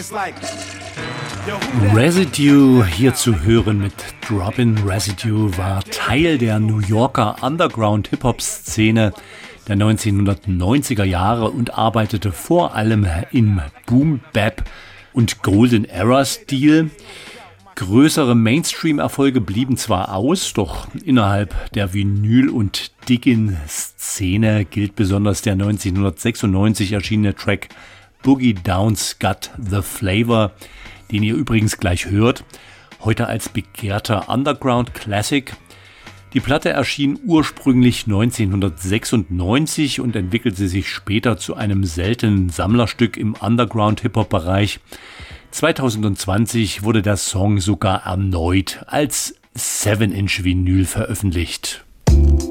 Residue hier zu hören mit Drop-In Residue war Teil der New Yorker Underground-Hip-Hop-Szene der 1990er Jahre und arbeitete vor allem im Boom-Bap und Golden-Era-Stil. Größere Mainstream-Erfolge blieben zwar aus, doch innerhalb der Vinyl- und Diggin-Szene gilt besonders der 1996 erschienene Track Boogie Down's Got the Flavor, den ihr übrigens gleich hört, heute als begehrter Underground-Classic. Die Platte erschien ursprünglich 1996 und entwickelte sich später zu einem seltenen Sammlerstück im Underground-Hip-Hop-Bereich. 2020 wurde der Song sogar erneut als 7-Inch-Vinyl veröffentlicht.